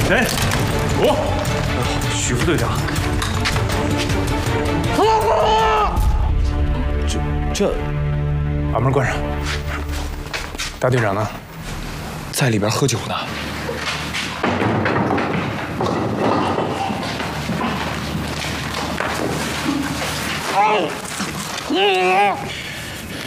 谁？我。许副队长。这，把门关上。大队长呢？ 在里边喝酒呢。